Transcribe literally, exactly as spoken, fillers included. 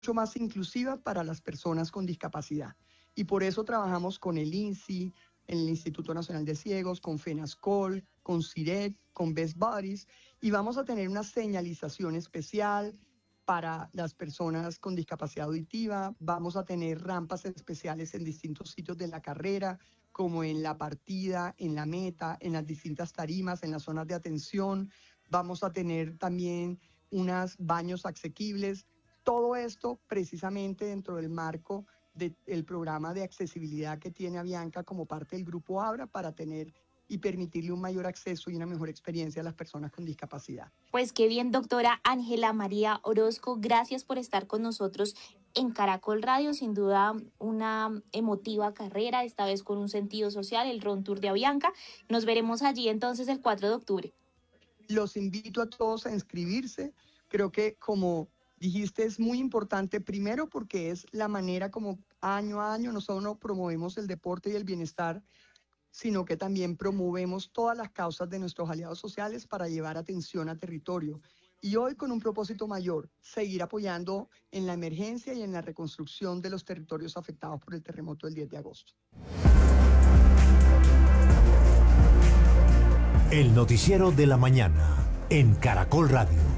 mucho más inclusiva para las personas con discapacidad. Y por eso trabajamos con el I N S I, el Instituto Nacional de Ciegos, con FENASCOL, con CIREC, con Best Buddies, y vamos a tener una señalización especial para las personas con discapacidad auditiva. Vamos a tener rampas especiales en distintos sitios de la carrera, como en la partida, en la meta, en las distintas tarimas, en las zonas de atención. Vamos a tener también unos baños asequibles. Todo esto precisamente dentro del marco del programa de accesibilidad que tiene Avianca como parte del Grupo Abra para tener y permitirle un mayor acceso y una mejor experiencia a las personas con discapacidad. Pues qué bien, doctora Ángela María Orozco, gracias por estar con nosotros en Caracol Radio, sin duda una emotiva carrera, esta vez con un sentido social, el Ron Tour de Avianca. Nos veremos allí entonces el cuatro de octubre. Los invito a todos a inscribirse. Creo que, como dijiste, es muy importante, primero porque es la manera como año a año no solo promovemos el deporte y el bienestar, sino que también promovemos todas las causas de nuestros aliados sociales para llevar atención a territorio. Y hoy con un propósito mayor, seguir apoyando en la emergencia y en la reconstrucción de los territorios afectados por el terremoto del diez de agosto. El noticiero de la mañana en Caracol Radio.